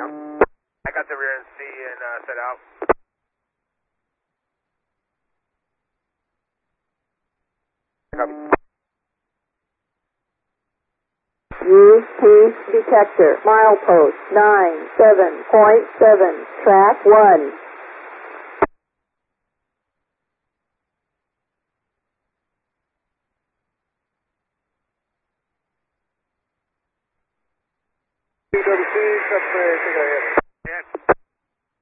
down. I got the rear and C and set out. Copy. Use Peace detector. Milepost 97.7. Track 1. PWC, up for